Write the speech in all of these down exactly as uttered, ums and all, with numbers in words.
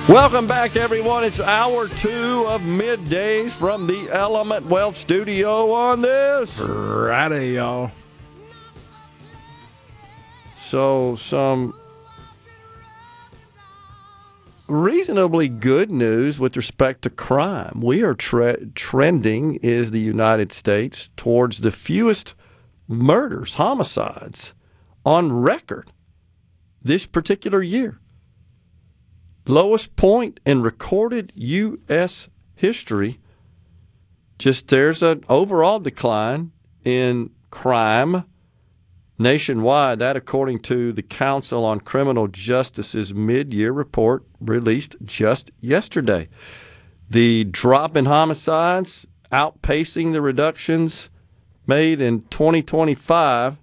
Welcome back, everyone. It's hour two of Middays from the Element Wealth Studio on this Friday, y'all. So, some reasonably good news with respect to crime. We are tre- trending, is the United States, towards the fewest murders, homicides on record this particular year. Lowest point in recorded U S history. Just there's an overall decline in crime nationwide. That according to the Council on Criminal Justice's mid-year report released just yesterday. The drop in homicides outpacing the reductions made in twenty twenty-five.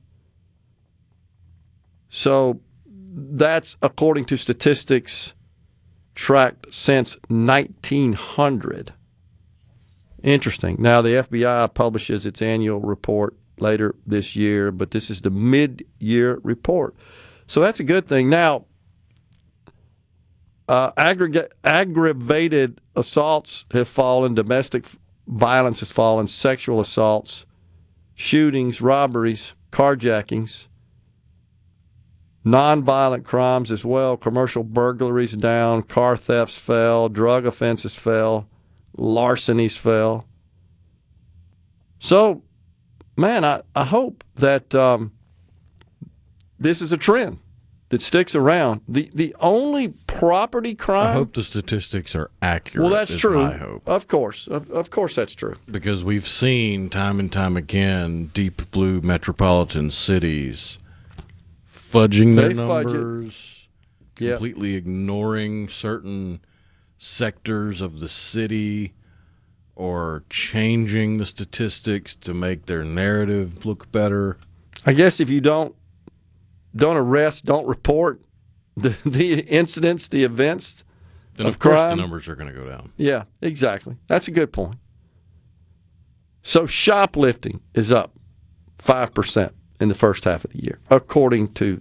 So that's according to statistics tracked since nineteen hundred. Interesting. Now, the F B I publishes its annual report later this year, but this is the mid-year report. So that's a good thing. Now, uh, aggregate, aggravated assaults have fallen, domestic violence has fallen, sexual assaults, shootings, robberies, carjackings, nonviolent crimes as well. Commercial burglaries down, car thefts fell, drug offenses fell, larcenies fell. So, man, I, I hope that um, this is a trend that sticks around. The the only property crime... I hope the statistics are accurate. Well, that's is true. my hope. Of course. Of, of course that's true. Because we've seen time and time again deep blue metropolitan cities fudging their They fudge it. numbers, Yep. completely ignoring certain sectors of the city or changing the statistics to make their narrative look better. I guess if you don't don't arrest, don't report the, the incidents, the events Then, of of course, crime. the numbers are going to go down. Yeah, exactly. That's a good point. So shoplifting is up five percent in the first half of the year, according to